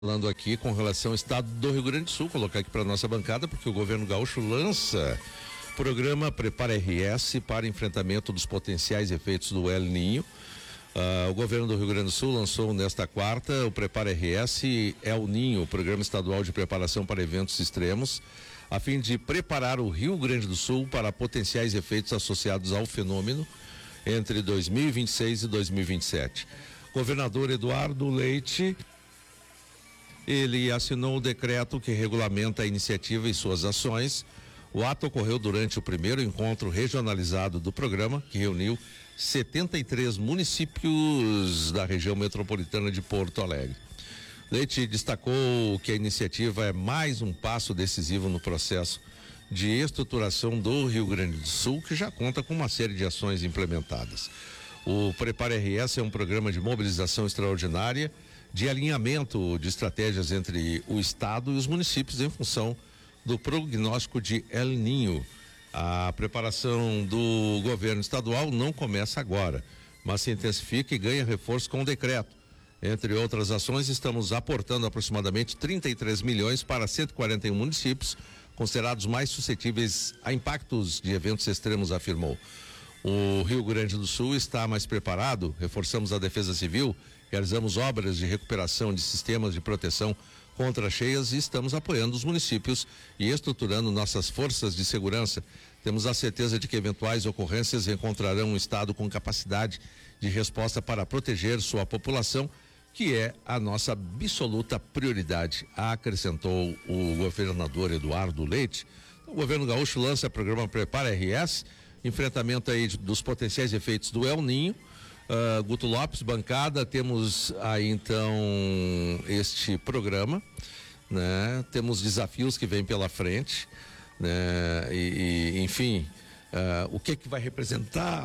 Falando aqui com relação ao estado do Rio Grande do Sul, colocar aqui para nossa bancada, porque o governo gaúcho lança programa Prepara RS para enfrentamento dos potenciais efeitos do El Niño. O governo do Rio Grande do Sul lançou nesta quarta o Prepara RS El Niño, Programa Estadual de Preparação para Eventos Extremos, a fim de preparar o Rio Grande do Sul para potenciais efeitos associados ao fenômeno entre 2026 e 2027. Governador Eduardo Leite, ele assinou o decreto que regulamenta a iniciativa e suas ações. O ato ocorreu durante o primeiro encontro regionalizado do programa, que reuniu 73 municípios da região metropolitana de Porto Alegre. Leite destacou que a iniciativa é mais um passo decisivo no processo de estruturação do Rio Grande do Sul, que já conta com uma série de ações implementadas. O Prepara RS é um programa de mobilização extraordinária de alinhamento de estratégias entre o Estado e os municípios em função do prognóstico de El Niño. A preparação do governo estadual não começa agora, mas se intensifica e ganha reforço com o decreto. Entre outras ações, estamos aportando aproximadamente 33 milhões para 141 municípios, considerados mais suscetíveis a impactos de eventos extremos, afirmou. O Rio Grande do Sul está mais preparado, reforçamos a defesa civil, realizamos obras de recuperação de sistemas de proteção contra cheias e estamos apoiando os municípios e estruturando nossas forças de segurança. Temos a certeza de que eventuais ocorrências encontrarão um estado com capacidade de resposta para proteger sua população, que é a nossa absoluta prioridade, acrescentou o governador Eduardo Leite. O governo gaúcho lança o programa Prepara RS, enfrentamento aí dos potenciais efeitos do El Niño. Guto Lopes, bancada, temos aí então este programa, né? Temos desafios que vêm pela frente, né? Enfim, o que vai representar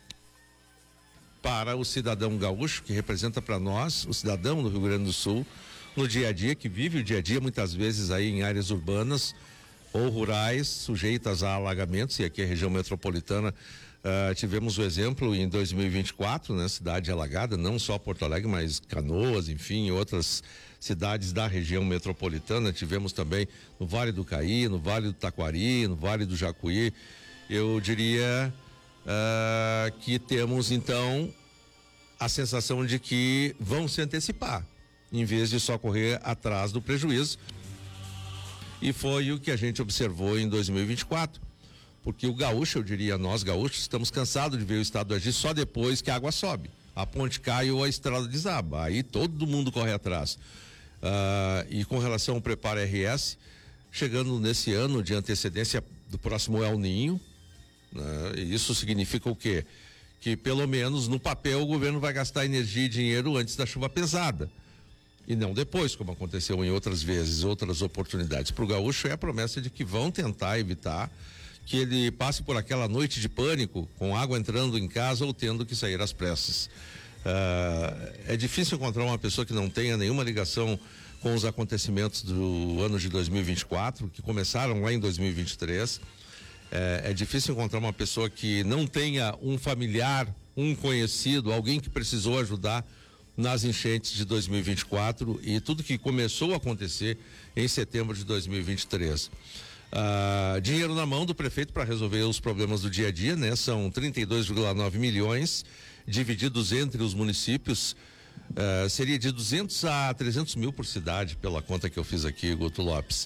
para o cidadão gaúcho, que representa para nós, o cidadão do Rio Grande do Sul, no dia a dia, que vive o dia a dia muitas vezes aí em áreas urbanas ou rurais, sujeitas a alagamentos, e aqui a região metropolitana tivemos o exemplo em 2024, né? Cidade alagada, não só Porto Alegre, mas Canoas, enfim, outras cidades da região metropolitana. Tivemos também no Vale do Caí, no Vale do Taquari, no Vale do Jacuí. Eu diria que temos então a sensação de que vão se antecipar, em vez de só correr atrás do prejuízo. E foi o que a gente observou em 2024. Porque o gaúcho, eu diria, nós gaúchos, estamos cansados de ver o estado agir só depois que a água sobe. A ponte cai ou a estrada desaba. Aí todo mundo corre atrás. E com relação ao Prepara RS, chegando nesse ano de antecedência do próximo El Niño, né? Isso significa o quê? Que pelo menos no papel o governo vai gastar energia e dinheiro antes da chuva pesada. E não depois, como aconteceu em outras vezes, outras oportunidades. Para o gaúcho é a promessa de que vão tentar evitar que ele passe por aquela noite de pânico, com água entrando em casa ou tendo que sair às pressas. É difícil encontrar uma pessoa que não tenha nenhuma ligação com os acontecimentos do ano de 2024, que começaram lá em 2023. É difícil encontrar uma pessoa que não tenha um familiar, um conhecido, alguém que precisou ajudar nas enchentes de 2024 e tudo que começou a acontecer em setembro de 2023. Dinheiro na mão do prefeito para resolver os problemas do dia a dia, né? São 32,9 milhões divididos entre os municípios. Seria de 200 a 300 mil por cidade, pela conta que eu fiz aqui, Guto Lopes.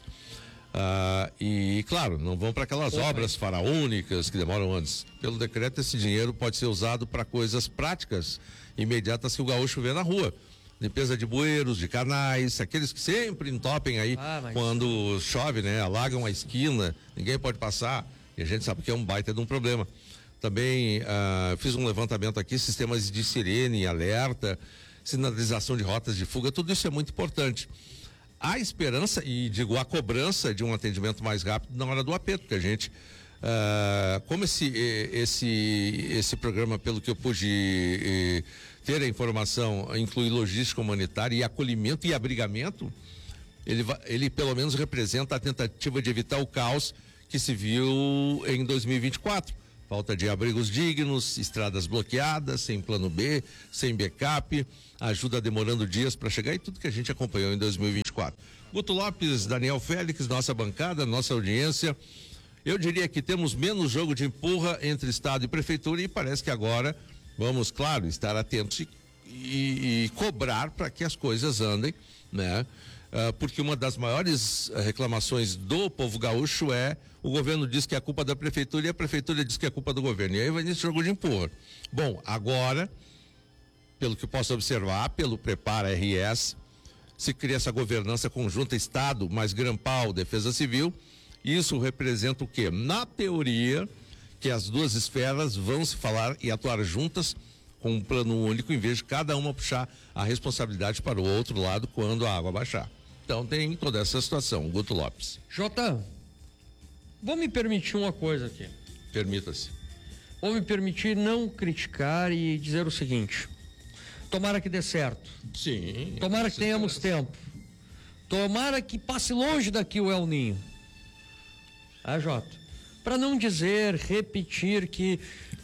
E claro, não vão para aquelas obras faraônicas que demoram anos. Pelo decreto, esse dinheiro pode ser usado para coisas práticas, imediatas, que o gaúcho vê na rua. Limpeza de bueiros, de canais, aqueles que sempre entopem aí quando chove, né? Alagam a esquina, ninguém pode passar, e a gente sabe que é um baita de um problema. Também fiz um levantamento aqui, sistemas de sirene, alerta, sinalização de rotas de fuga, tudo isso é muito importante. Há esperança, e digo, a cobrança de um atendimento mais rápido na hora do aperto, porque a gente, como esse programa, pelo que eu pude ter a informação, inclui logística humanitária e acolhimento e abrigamento, ele pelo menos representa a tentativa de evitar o caos que se viu em 2024. Falta de abrigos dignos, estradas bloqueadas, sem plano B, sem backup, ajuda demorando dias para chegar e tudo que a gente acompanhou em 2024. Guto Lopes, Daniel Félix, nossa bancada, nossa audiência. Eu diria que temos menos jogo de empurra entre Estado e Prefeitura e parece que agora vamos, claro, estar atentos e cobrar para que as coisas andem, né? Porque uma das maiores reclamações do povo gaúcho é o governo diz que é culpa da prefeitura e a prefeitura diz que é culpa do governo. E aí vai nesse jogo de empurra. Bom, agora, pelo que posso observar, pelo Prepara RS, se cria essa governança conjunta Estado mais Grampal, Defesa Civil. Isso representa o quê? Na teoria, que as duas esferas vão se falar e atuar juntas com um plano único, em vez de cada uma puxar a responsabilidade para o outro lado quando a água baixar. Então tem toda essa situação. Guto Lopes. Jota, vou me permitir uma coisa aqui. Permita-se. Vou me permitir não criticar e dizer o seguinte: tomara que dê certo. Sim. Tomara que tenhamos tempo. Tomara que passe longe daqui o El Ninho. Jota, para não dizer, repetir que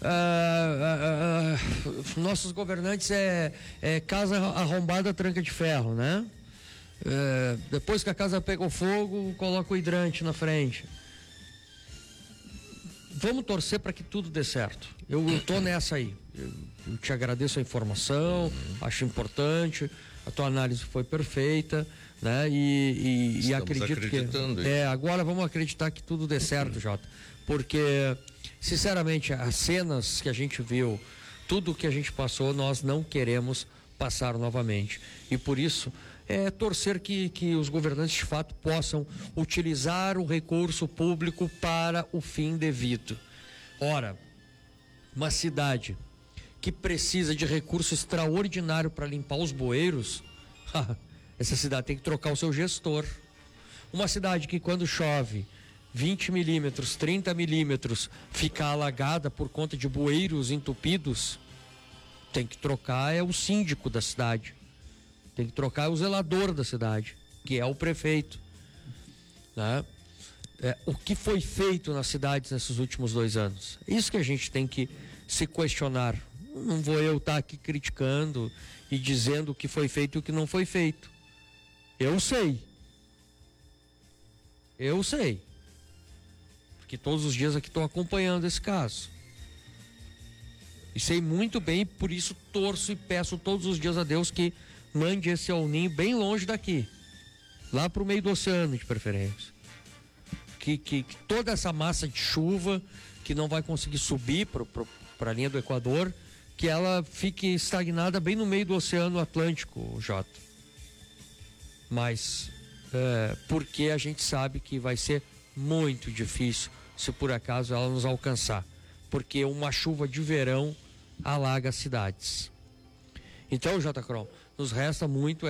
nossos governantes é casa arrombada, tranca de ferro, né? Depois que a casa pegou fogo, coloca o hidrante na frente. Vamos torcer para que tudo dê certo. Eu tô nessa aí. Eu te agradeço a informação, acho importante. A tua análise foi perfeita, né? E acredito que agora vamos acreditar que tudo dê certo, Jota. Porque, sinceramente, as cenas que a gente viu, tudo que a gente passou, nós não queremos passar novamente. E por isso, torcer que os governantes de fato possam utilizar o recurso público para o fim devido. Ora, uma cidade que precisa de recurso extraordinário para limpar os bueiros, essa cidade tem que trocar o seu gestor. Uma cidade que quando chove 20 milímetros, 30 milímetros, fica alagada por conta de bueiros entupidos, tem que trocar o síndico da cidade. Tem que trocar o zelador da cidade, que é o prefeito, né? O que foi feito nas cidades nesses últimos 2 anos? Isso que a gente tem que se questionar. Não vou eu estar aqui criticando e dizendo o que foi feito e o que não foi feito. Eu sei. Porque todos os dias aqui estou acompanhando esse caso. E sei muito bem, por isso torço e peço todos os dias a Deus que mande esse El Ninho bem longe daqui, lá para o meio do oceano, de preferência. Que toda essa massa de chuva que não vai conseguir subir para a linha do Equador, que ela fique estagnada bem no meio do Oceano Atlântico, Jota. Mas porque a gente sabe que vai ser muito difícil se por acaso ela nos alcançar, porque uma chuva de verão alaga as cidades. Então, J. Cron, nos resta muito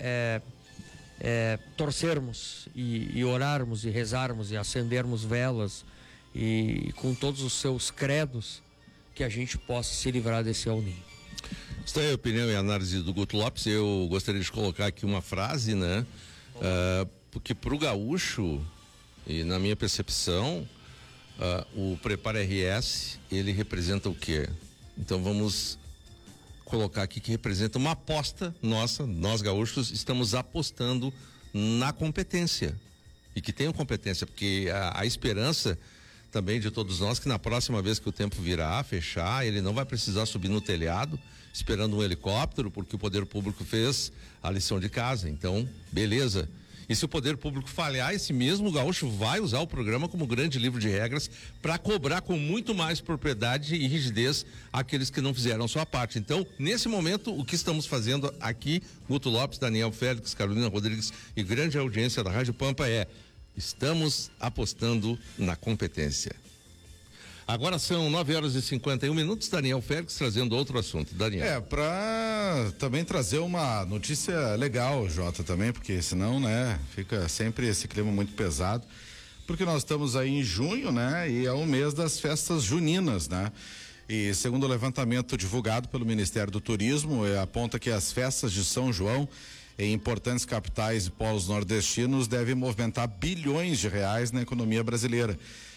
torcermos e orarmos e rezarmos e acendermos velas e com todos os seus credos que a gente possa se livrar desse El Ninho. Esta é a opinião e a análise do Guto Lopes. Eu gostaria de colocar aqui uma frase, né? Porque para o gaúcho, e na minha percepção, o Prepara RS, ele representa o quê? Então vamos colocar aqui que representa uma aposta nossa, nós gaúchos estamos apostando na competência e que tenham competência, porque a esperança também de todos nós que na próxima vez que o tempo virar, fechar, ele não vai precisar subir no telhado esperando um helicóptero, porque o poder público fez a lição de casa. Então, beleza. E se o poder público falhar, esse mesmo gaúcho vai usar o programa como grande livro de regras para cobrar com muito mais propriedade e rigidez aqueles que não fizeram a sua parte. Então, nesse momento, o que estamos fazendo aqui, Guto Lopes, Daniel Félix, Carolina Rodrigues e grande audiência da Rádio Pampa estamos apostando na competência. Agora são 9h51, Daniel Félix trazendo outro assunto. Daniel. Para também trazer uma notícia legal, Jota, também, porque senão, né, fica sempre esse clima muito pesado, porque nós estamos aí em junho, né, e é o mês das festas juninas, né, e segundo o levantamento divulgado pelo Ministério do Turismo, aponta que as festas de São João em importantes capitais e polos nordestinos devem movimentar bilhões de reais na economia brasileira.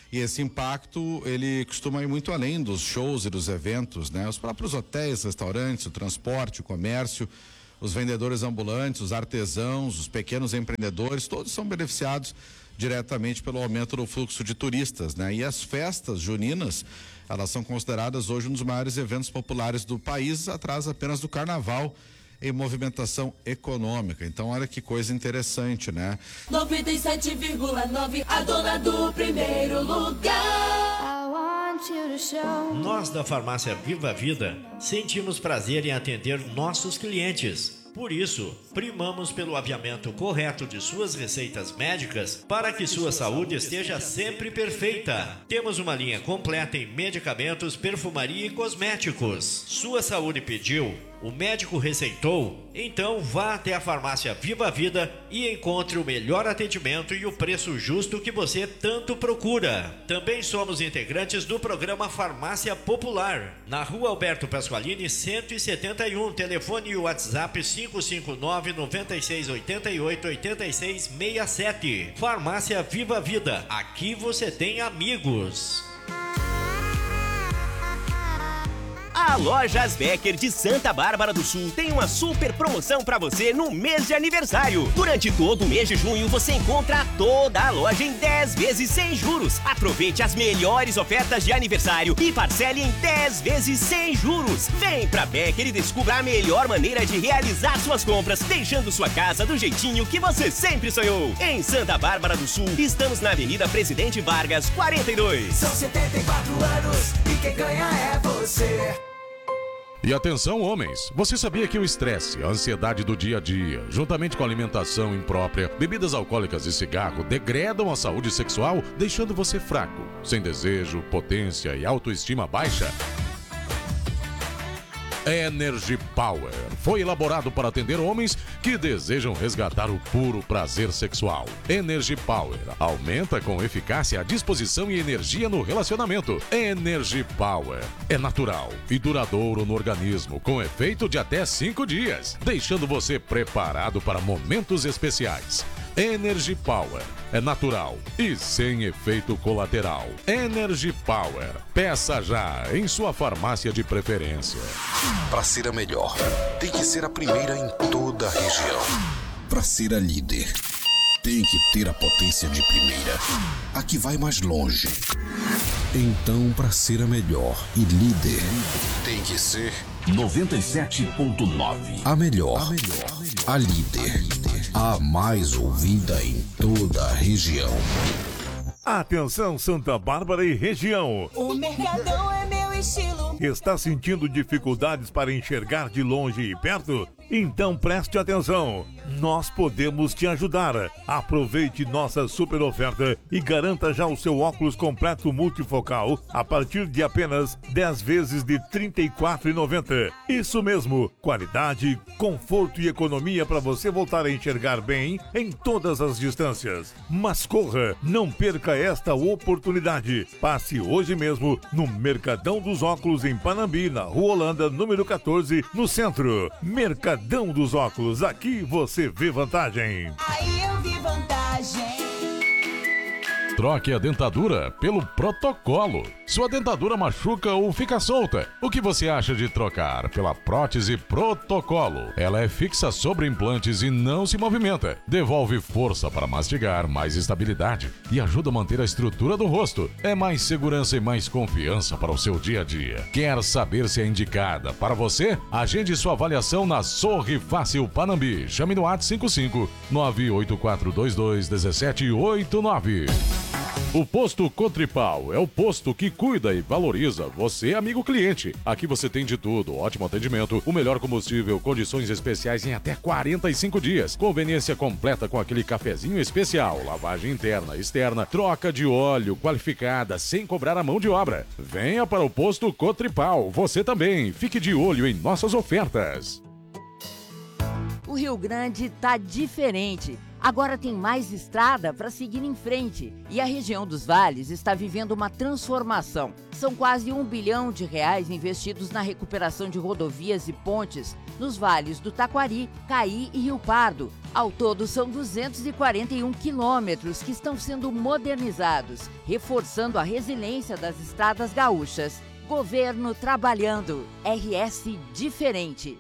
E esse impacto, ele costuma ir muito além dos shows e dos eventos, né? Os próprios hotéis, restaurantes, o transporte, o comércio, os vendedores ambulantes, os artesãos, os pequenos empreendedores, todos são beneficiados diretamente pelo aumento do fluxo de turistas, né? E as festas juninas, elas são consideradas hoje um dos maiores eventos populares do país, atrás apenas do carnaval em movimentação econômica. Então, olha que coisa interessante, né? 97,9, a dona do primeiro lugar. Nós da Farmácia Viva Vida sentimos prazer em atender nossos clientes. Por isso, primamos pelo aviamento correto de suas receitas médicas para que sua saúde esteja sempre perfeita. Temos uma linha completa em medicamentos, perfumaria e cosméticos. Sua saúde pediu, o médico receitou, então vá até a Farmácia Viva Vida e encontre o melhor atendimento e o preço justo que você tanto procura. Também somos integrantes do programa Farmácia Popular, na Rua Alberto Pasqualini 171, telefone e WhatsApp 559-9688-8667. Farmácia Viva Vida, aqui você tem amigos. A Lojas Becker de Santa Bárbara do Sul tem uma super promoção para você no mês de aniversário. Durante todo o mês de junho você encontra toda a loja em 10 vezes sem juros. Aproveite as melhores ofertas de aniversário e parcele em 10 vezes sem juros. Vem pra Becker e descubra a melhor maneira de realizar suas compras, deixando sua casa do jeitinho que você sempre sonhou. Em Santa Bárbara do Sul, estamos na Avenida Presidente Vargas, 42. São 74 anos e quem ganha é você. E atenção, homens, você sabia que o estresse, a ansiedade do dia a dia, juntamente com a alimentação imprópria, bebidas alcoólicas e cigarro, degradam a saúde sexual, deixando você fraco, sem desejo, potência e autoestima baixa? Energy Power foi elaborado para atender homens que desejam resgatar o puro prazer sexual. Energy Power aumenta com eficácia a disposição e energia no relacionamento. Energy Power é natural e duradouro no organismo, com efeito de até 5 dias, deixando você preparado para momentos especiais. Energy Power é natural e sem efeito colateral. Energy Power. Peça já em sua farmácia de preferência. Para ser a melhor, tem que ser a primeira em toda a região. Para ser a líder, tem que ter a potência de primeira. A que vai mais longe. Então, para ser a melhor e líder, tem que ser 97.9. A melhor. A líder. A mais ouvida em toda a região. Atenção, Santa Bárbara e região. O Mercadão é meu estilo. Está sentindo dificuldades para enxergar de longe e perto? Então preste atenção. Nós podemos te ajudar. Aproveite nossa super oferta e garanta já o seu óculos completo multifocal a partir de apenas 10 vezes de R$ 34,90. Isso mesmo, qualidade, conforto e economia para você voltar a enxergar bem em todas as distâncias. Mas corra, não perca esta oportunidade. Passe hoje mesmo no Mercadão dos Óculos em Panambi, na Rua Holanda, número 14, no centro. Mercadão dos Óculos, aqui você vê vantagem. Aí eu vi vantagem. Troque a dentadura pelo Protocolo. Sua dentadura machuca ou fica solta. O que você acha de trocar pela prótese Protocolo? Ela é fixa sobre implantes e não se movimenta. Devolve força para mastigar, mais estabilidade e ajuda a manter a estrutura do rosto. É mais segurança e mais confiança para o seu dia a dia. Quer saber se é indicada para você? Agende sua avaliação na Sorri Fácil Panambi. Chame no WhatsApp 55 98422 1789. O Posto Cotripal é o posto que cuida e valoriza você, amigo cliente. Aqui você tem de tudo, ótimo atendimento, o melhor combustível, condições especiais em até 45 dias, conveniência completa com aquele cafezinho especial, lavagem interna, externa, troca de óleo qualificada, sem cobrar a mão de obra. Venha para o Posto Cotripal, você também. Fique de olho em nossas ofertas. O Rio Grande tá diferente. Agora tem mais estrada para seguir em frente e a região dos vales está vivendo uma transformação. São quase R$1 bilhão investidos na recuperação de rodovias e pontes nos vales do Taquari, Caí e Rio Pardo. Ao todo, são 241 quilômetros que estão sendo modernizados, reforçando a resiliência das estradas gaúchas. Governo trabalhando. RS diferente.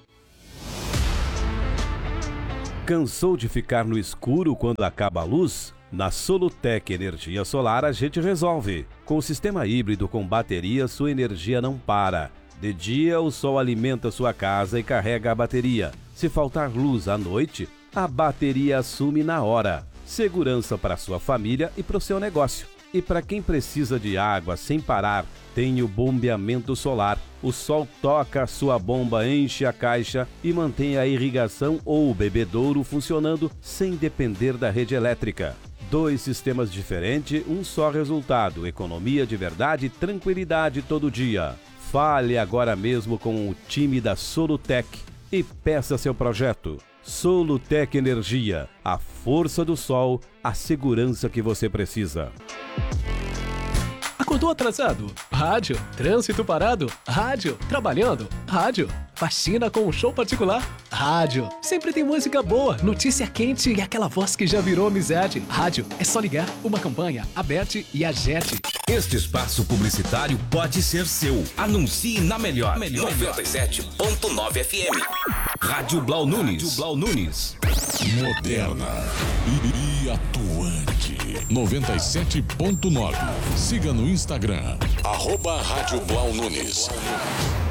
Cansou de ficar no escuro quando acaba a luz? Na Solutec Energia Solar a gente resolve. Com o sistema híbrido com bateria, sua energia não para. De dia, o sol alimenta sua casa e carrega a bateria. Se faltar luz à noite, a bateria assume na hora. Segurança para sua família e para o seu negócio. E para quem precisa de água sem parar, tem o bombeamento solar. O sol toca a sua bomba, enche a caixa e mantém a irrigação ou o bebedouro funcionando sem depender da rede elétrica. 2 sistemas diferentes, um só resultado, economia de verdade e tranquilidade todo dia. Fale agora mesmo com o time da Solutec e peça seu projeto. Solutec Energia, a força do sol, a segurança que você precisa. Acordou atrasado? Rádio. Trânsito parado? Rádio. Trabalhando? Rádio. Faxina com um show particular? Rádio. Sempre tem música boa, notícia quente e aquela voz que já virou amizade. Rádio. É só ligar, uma campanha, Aberte e Agete. Este espaço publicitário pode ser seu. Anuncie na melhor. 97.9 FM. Rádio Blau Nunes. Moderna e atuante. 97.9. Siga no Instagram. @Rádio Blau Nunes.